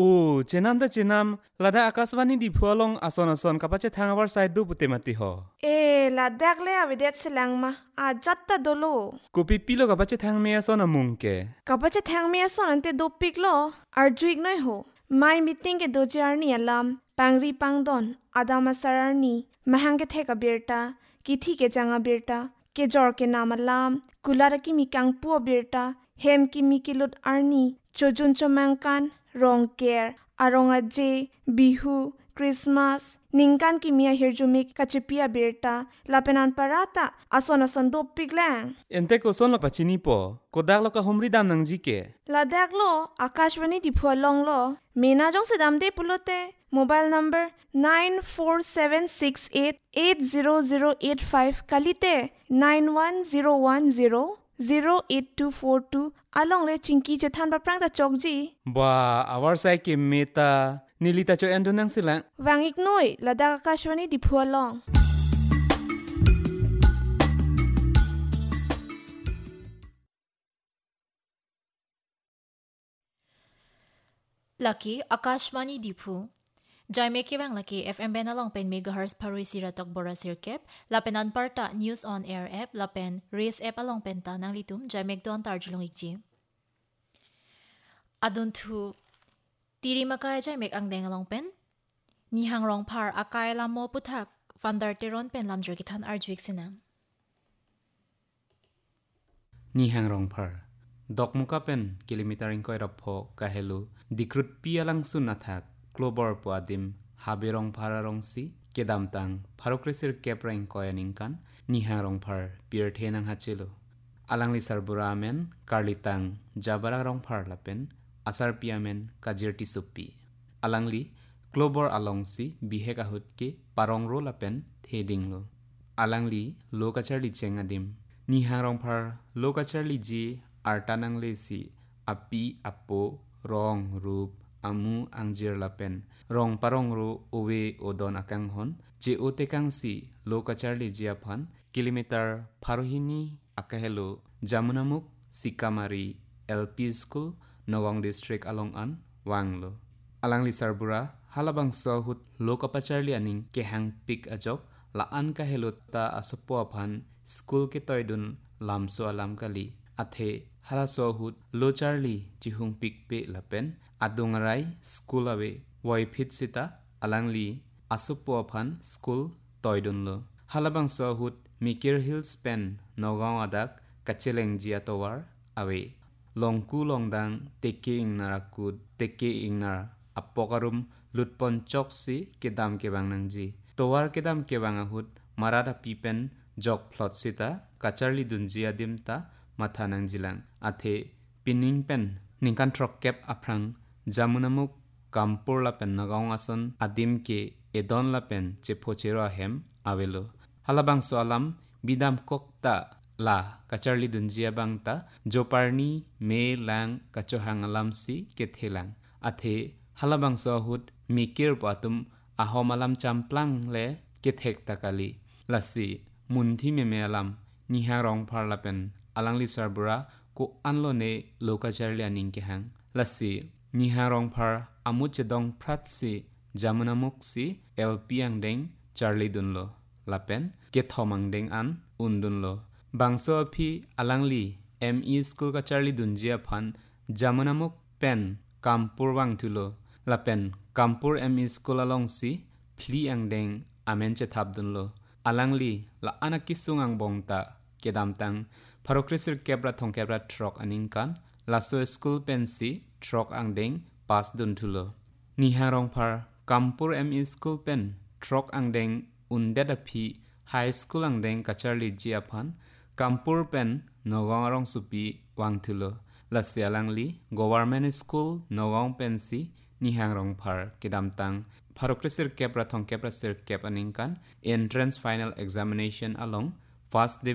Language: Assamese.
오 제남다 제남 라다 아카스바니 디푸알롱 아손아손 카파체 탕아버 사이드 부테마티 호 ladak le avidet silang ma a jatta dolo কোপি pillow কাপাচে 탕메 아손아 뭉কে kapache thangme ason ante dopik lo arjuik noi ho mai meeting ke dojar ni alam pangri pangdon adama sararni mahang ke theka berta kithi ke janga berta ke jor ke namalam kulara ki mikang pu berta hem ki mikilut arni chojun chomangkan rong care aronga je bihu Christmas ningkan ki mia hirjumik kachipia berta lapenan parata ason dopik lang এন্তে কোসন লক পাচিনি প কোদাক লক হোমরি দাম নংজিকে Ladak lo Akashvani Diphualong lo Mena jong sedam de pulote mobile number 9476880085 kalite 910100824 along le chinki chethan ba prang da chokji বা আওয়ার সাই কে মেতা নীলিতা চো এন্ডো নং সিলা wangik noi Ladak Akashvani Diphualong Lucky Akashvani Dipu Jaime Kiwang Lucky FM Benalong Pen Megahertz Parisi Ratok Bora Sirkep Lapenan Parta News on Air app Lapen Race app along Penta Nang Litum Jaime Don Tarjulong Ikji Adun tu Tiri Makaya Jaime Ang Deng along Pen Nihang Rong Par Akay Lamo Putak Vandar Teron Pen Lamjer Kitan Arjuik Sinam নি হ্যাং রং ফার দকমুকা পেন কিলোমিটার ইনকয় রফ কাহেলু দিক্রুত পিয়ালাং সুন নাথাক ক্লোবর পোয়াদিম হাবে রং ফারা রংসি কেদামতাং ফারুক্রেসির কেপ্রা ইনকয় নিংকান নি হ্যাং রং ফার পিয়ার ঠেনাং হাচিলু আলাংলি সারবুরা আমেন কার্লিতাং জাবারা রং ফার লাপেন আসার পিয়ামেন কাজির টিসুপি আলাংলি ক্লোবর আলংসি বিহে কাহুতকে পারং রো লাপেন থেডিংলো আলাংলি লোকাচারলি চেঙ্গাদিম নি হ্যাং রং ফার লোকাচারলি জি আর্টানাংলে সি আপি আপো রং রূপ আমু আংজির লাপেন রং পারং রো ওয়ে ওদন আকাং হন যে ও তেকাং সি লোকাচারলি জিয়াফান kilometre ফারহিনি আকাহেলো জামুনামুক সিকামারি LP school নগং district Along আন ওয়াংলো আলাংলি সারবুরা হালাবাং সহুত লোকাচারলি আনিং কেহাং পিক আজক laan kahelo ta asopo aphan school ke toidun lamso alam kali athe hala sohut lo charli chihung pik pe lapen adungarai school awe wai phit sita alangli asopo aphan school toidun lo halabang sohut mikir hills pen nogao adak kacheleng jia towar awe longku longdang teke ingnarakut teke ingnar apokarum lutpon choksi kedam kebang nangji towar kedam kebang ahut marada pipen jok plot sita kacharli dunjia dimta matha nangjilang athe pinning pen ningkan trok kep aprang jamunamuk kampur la pen nagaung ason adim ke edon la pen chepochero hem avelo halabang so alam bidam kokta la kacharli dunjia bangta joparni me lang kachohang alam si ke thelang athe halabang so hut mikir patum ahomalam champlang le kethek takali lasi munthi meme alam niha rong pharlapen alangli sarbura ko anlo ne lokacharli aning ke hang lasi niha rong phar amuchedong pratsi jamunamuk si lp angdeng charli dunlo lapen ke thomang deng an undunlo bangso phi alangli me school ka charli dunjia phan jamunamuk pen kampur wang thulo lapen kampur me school along si phli angdeng amen che thabdunlo alangli la anakisung ang bongta kedamtang pharokrisir kebra thongkebra trok aningkan laso school pensi trok angdeng pas dun thulo niharong phar kampur me school pen trok angdeng undeda phi high school angdeng kacharli jiaphan kampur pen nogarong supi wang thulo lasi alangli government school nogong pensi nihangrong phar kedamtang pharokrisir kebra thongkebra sir kep aningkan entrance final examination along first